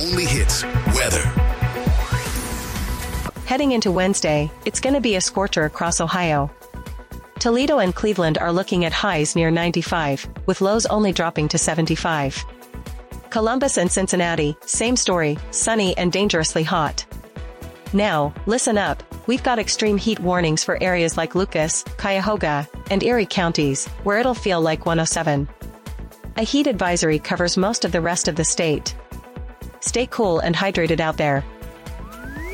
only hits weather. Heading into Wednesday, it's going to be a scorcher across Ohio. Toledo and Cleveland are looking at highs near 95, with lows only dropping to 75. Columbus and Cincinnati, same story, sunny and dangerously hot. Now, listen up, we've got extreme heat warnings for areas like Lucas, Cuyahoga, and Erie counties, where it'll feel like 107. A heat advisory covers most of the rest of the state. Stay cool and hydrated out there.